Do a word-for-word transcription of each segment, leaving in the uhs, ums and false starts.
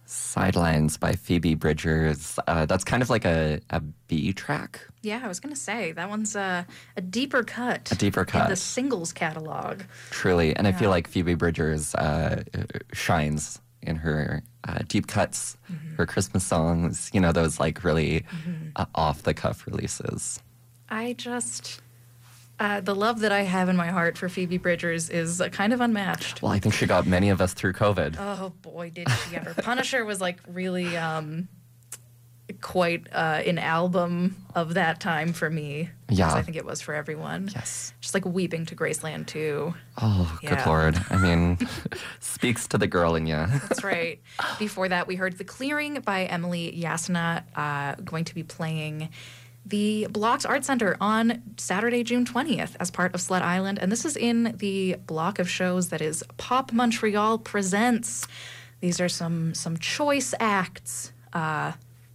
Sidelines by Phoebe Bridgers. Uh, that's kind of like a, a B track. Yeah, I was going to say, that one's a, a deeper cut. A deeper cut. In the singles catalog. Truly. And yeah. I feel like Phoebe Bridgers uh, shines in her uh, deep cuts, mm-hmm. her Christmas songs, you know, those like really mm-hmm. uh, off-the-cuff releases. I just... Uh, the love that I have in my heart for Phoebe Bridgers is uh, kind of unmatched. Well, I think she got many of us through COVID. Oh, boy, did she ever. Punisher was, like, really um, quite uh, an album of that time for me. Yeah. I think it was for everyone. Yes. Just, like, weeping to Graceland, too. Oh, yeah. good Lord. I mean, speaks to the girl in you. That's right. Before that, we heard The Clearing by Emily Yasna, uh, going to be playing the Blocks Art Center on Saturday, June twentieth as part of Sled Island. And this is in the block of shows that is Pop Montreal Presents. These are some some choice acts uh,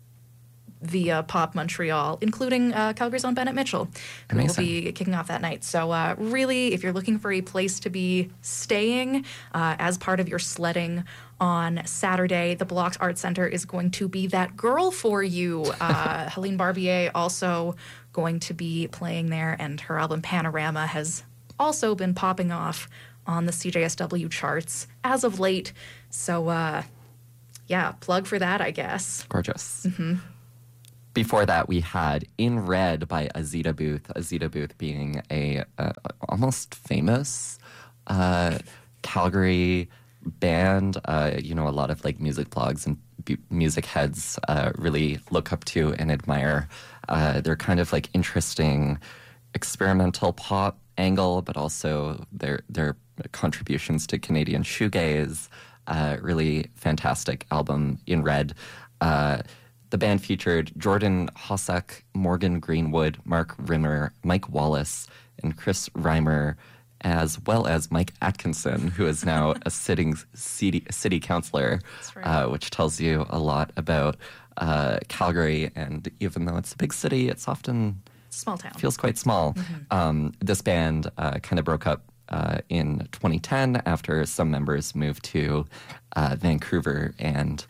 via Pop Montreal, including uh, Calgary's own Bennett Mitchell, who Amazing. will be kicking off that night. So uh, really, if you're looking for a place to be staying uh, as part of your sledding on Saturday, the Blocks Art Center is going to be that girl for you. Uh, Helene Barbier also going to be playing there, and her album Panorama has also been popping off on the C J S W charts as of late. So, uh, yeah, plug for that, I guess. Gorgeous. Mm-hmm. Before that, we had In Red by Azita Booth. Azita Booth being a uh, almost famous uh, Calgary band. Uh, you know, a lot of like music blogs and bu- music heads uh, really look up to and admire. Uh, they're kind of like interesting experimental pop angle, but also their their contributions to Canadian shoegaze. Uh, really fantastic album, In Red. Uh, The band featured Jordan Hossack, Morgan Greenwood, Mark Rimmer, Mike Wallace, and Chris Reimer, as well as Mike Atkinson, who is now a sitting city, city councillor, right. uh, which tells you a lot about uh, Calgary. And even though it's a big city, it's often small town. Feels quite small. Mm-hmm. Um, this band uh, kind of broke up uh, in twenty ten after some members moved to uh, Vancouver and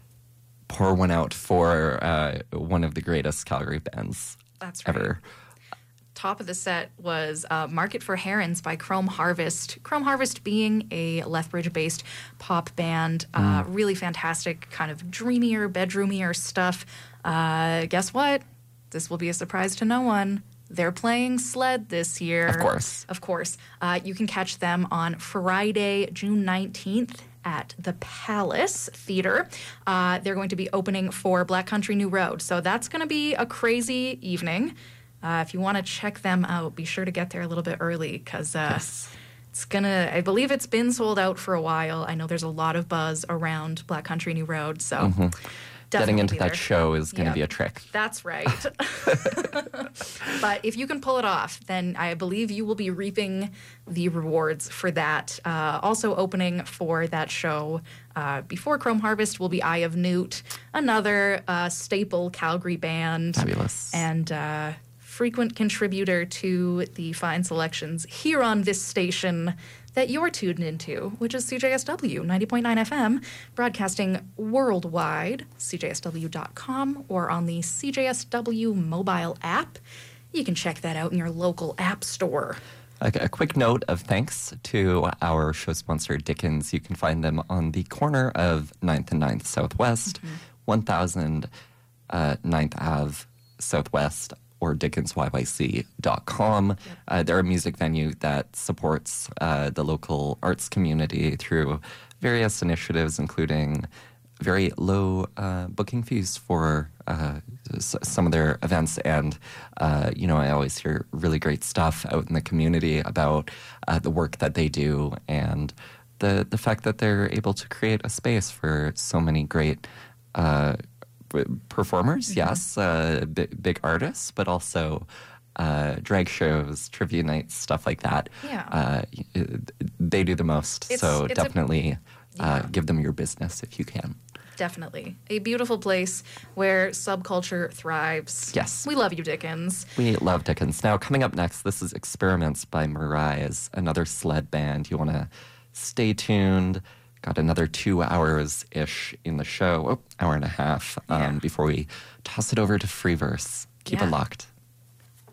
pour one out for uh, one of the greatest Calgary bands That's right. ever. Top of the set was uh, Market for Herons by Chrome Harvest. Chrome Harvest being a Lethbridge-based pop band. Mm. Uh, really fantastic, kind of dreamier, bedroomier stuff. Uh, guess what? This will be a surprise to no one. They're playing Sled this year. Of course. Of course. Uh, you can catch them on Friday, June nineteenth at the Palace Theater. Uh, they're going to be opening for Black Country New Road. So that's going to be a crazy evening. Uh, if you want to check them out, be sure to get there a little bit early because uh, yes. it's going to, I believe it's been sold out for a while. I know there's a lot of buzz around Black Country New Road. So mm-hmm. Getting into that there. show is going to yep. be a trick. That's right. But if you can pull it off, then I believe you will be reaping the rewards for that. Uh, also opening for that show uh, before Chrome Harvest will be Eye of Newt, another uh, staple Calgary band. Fabulous. And uh, frequent contributor to the fine selections here on this station that you're tuned into, which is C J S W ninety point nine F M, broadcasting worldwide, C J S W dot com, or on the C J S W mobile app. You can check that out in your local app store. A, a quick note of thanks to our show sponsor, Dickens. You can find them on the corner of ninth and ninth Southwest, mm-hmm. one thousand uh, ninth Ave Southwest, or dickens y y c dot com. Yep. Uh, they're a music venue that supports uh, the local arts community through various initiatives, including very low uh, booking fees for uh, s- some of their events. And, uh, you know, I always hear really great stuff out in the community about uh, the work that they do and the, the fact that they're able to create a space for so many great uh performers, mm-hmm. yes, uh, b- big artists, but also uh, drag shows, trivia nights, stuff like that. Yeah. Uh, they do the most, it's, so it's definitely a, uh, yeah. give them your business if you can. Definitely. A beautiful place where subculture thrives. Yes. We love you, Dickens. We love Dickens. Now, coming up next, this is Experiments by Mirais, another sled band. You want to stay tuned, got another two hours-ish in the show, oh, hour and a half, um, Yeah. before we toss it over to Freeverse. Keep Yeah. it locked.